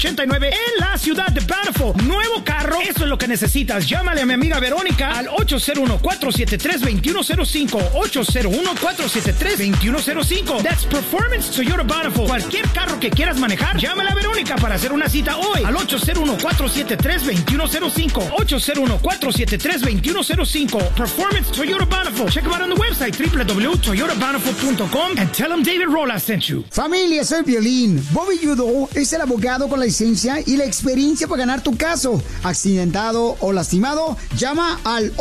89 en la ciudad de Bountiful. Nuevo carro, eso es lo que necesitas. Llámale a mi amiga Verónica al 801-473-2105. 801-473-2105. That's Performance Toyota Bountiful. Cualquier carro que quieras manejar, llámale a Verónica para hacer una cita hoy al 801-473-2105. 801-473-2105. Performance Toyota Bountiful. Check them out on the website www.toyotabountiful.com and tell them David Rolas sent you. Familia, soy Piolín. Bobby Yudo es el abogado con la licencia y la experiencia para ganar tu caso. Accidentado o lastimado, llama al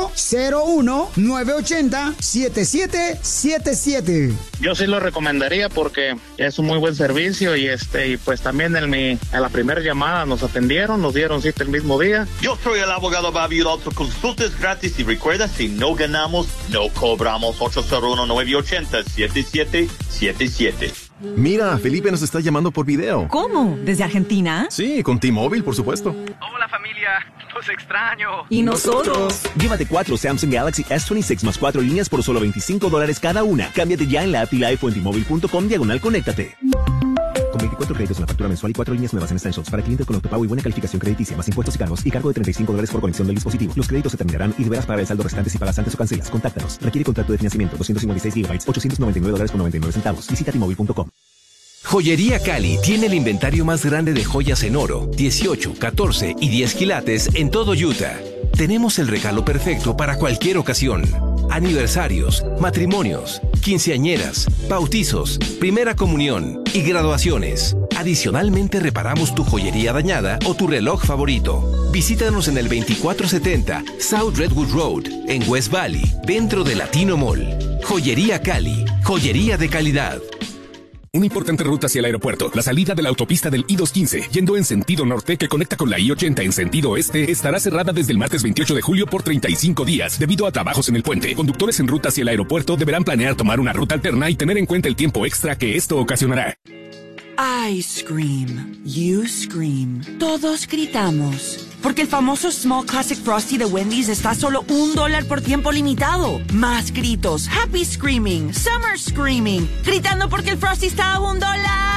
801-980-7777. Yo sí lo recomendaría porque es un muy buen servicio y pues también en la primera llamada nos atendieron, nos dieron cita el mismo día. Yo soy el abogado Bobby Yudo. Consulta es gratis y recuerda, si no ganamos, no cobramos. 801-980-7777. Mira, Felipe nos está llamando por video. ¿Cómo? ¿Desde Argentina? Sí, con T-Mobile, por supuesto. Hola familia, los extraño. ¿Y nosotros? Llévate 4 Samsung Galaxy S26 más 4 líneas por solo $25 cada una. Cámbiate ya en la app y live o en T-Mobile.com/conéctate. Con 24 créditos en la factura mensual y 4 líneas nuevas en Essentials para clientes con autopago y buena calificación crediticia, más impuestos y cargos, y cargo de $35 por conexión del dispositivo. Los créditos se terminarán y deberás pagar el saldo restante si pagas antes o cancelas. Contáctanos. Requiere contrato de financiamiento. 256 GB, $899.99. Visita T-Mobile.com. Joyería Cali tiene el inventario más grande de joyas en oro, 18, 14 y 10 quilates en todo Utah. Tenemos el regalo perfecto para cualquier ocasión. Aniversarios, matrimonios, quinceañeras, bautizos, primera comunión y graduaciones. Adicionalmente reparamos tu joyería dañada o tu reloj favorito. Visítanos en el 2470 South Redwood Road, en West Valley, dentro de Latino Mall. Joyería Cali, joyería de calidad. Una importante ruta hacia el aeropuerto. La salida de la autopista del I-215, yendo en sentido norte que conecta con la I-80 en sentido oeste, estará cerrada desde el martes 28 de julio por 35 días debido a trabajos en el puente. Conductores en ruta hacia el aeropuerto deberán planear tomar una ruta alterna y tener en cuenta el tiempo extra que esto ocasionará. I scream, you scream, todos gritamos. Porque el famoso Small Classic Frosty de Wendy's está a solo $1 por tiempo limitado. Más gritos, happy screaming, summer screaming, gritando porque el Frosty está a $1.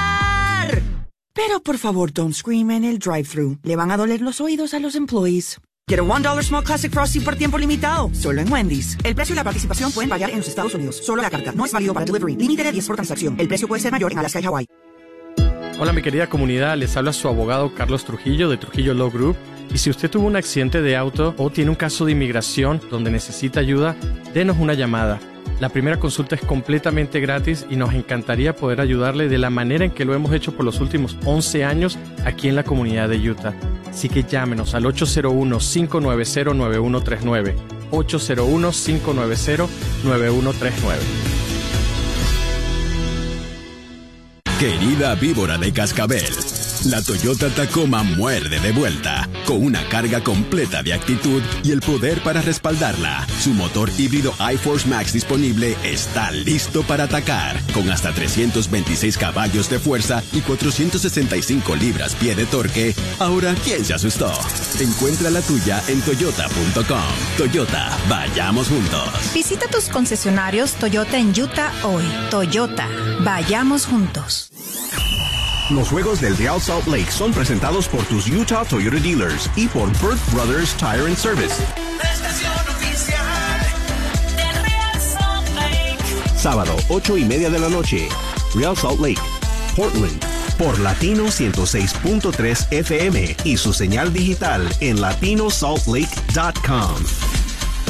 Pero por favor, don't scream en el drive-thru. Le van a doler los oídos a los employees. Get a $1 Small Classic Frosty por tiempo limitado, solo en Wendy's. El precio y la participación pueden variar en los Estados Unidos. Solo la carta, no es válido para delivery. Límite de 10 por transacción. El precio puede ser mayor en Alaska y Hawái. Hola mi querida comunidad, les habla su abogado Carlos Trujillo de Trujillo Law Group. Y si usted tuvo un accidente de auto o tiene un caso de inmigración donde necesita ayuda, denos una llamada. La primera consulta es completamente gratis y nos encantaría poder ayudarle de la manera en que lo hemos hecho por los últimos 11 años aquí en la comunidad de Utah. Así que llámenos al 801-590-9139. 801-590-9139. Querida víbora de cascabel, la Toyota Tacoma muerde de vuelta, con una carga completa de actitud y el poder para respaldarla. Su motor híbrido iForce Max disponible está listo para atacar, con hasta 326 caballos de fuerza y 465 libras-pie de torque. Ahora, ¿quién se asustó? Encuentra la tuya en toyota.com. Toyota, vayamos juntos. Visita tus concesionarios Toyota en Utah hoy. Toyota, vayamos juntos. Los juegos del Real Salt Lake son presentados por tus Utah Toyota Dealers y por Burt Brothers Tire and Service. Estación oficial de Real Salt Lake. Sábado, 8:30 de la noche. Real Salt Lake, Portland, por Latino 106.3 FM y su señal digital en latinosaltlake.com.